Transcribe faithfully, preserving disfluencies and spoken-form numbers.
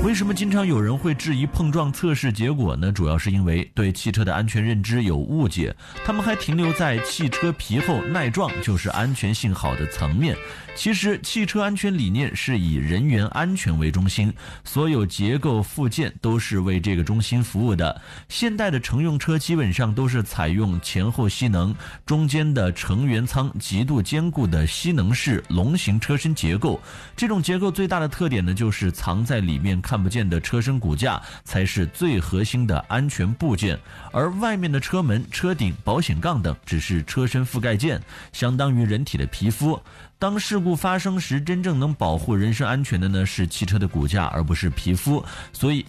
为什么经常有人会质疑碰撞测试结果呢？主要是因为对汽车的安全认知有误解，他们还停留在汽车皮厚耐撞就是安全性好的层面。其实汽车安全理念是以人员安全为中心，所有结构附件都是为这个中心服务的。现代的乘用车基本上都是采用前后吸能，中间的乘员舱极度坚固的吸能式龙形车身结构。这种结构最大的特点呢，就是藏在里面看不见的车身骨架才是最核心的安全部件，而外面的车门、车顶、保险杠等只是车身覆盖件，相当于人体的皮肤。当事故发生时，真正能保护人身安全的呢是汽车的骨架，而不是皮肤。所以